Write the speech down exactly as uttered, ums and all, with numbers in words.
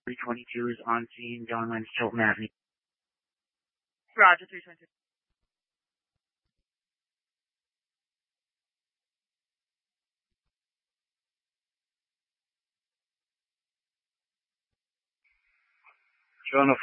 three twenty-two is on scene, John Lenz, Chilton Avenue. Roger, three twenty-two. John